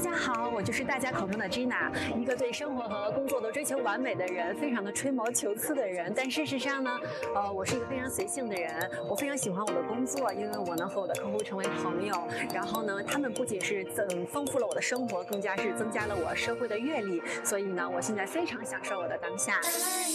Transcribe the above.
家好，我就是大家口中的 Gina， 一个对生活和工作都追求完美的人，非常的吹毛求疵的人。但事实上呢，我是一个非常随性的人。我非常喜欢我的工作，因为我能和我的客户成为朋友。然后呢，他们不仅是丰富了我的生活，更加是增加了我社会的阅历。所以呢，我现在非常享受我的当下。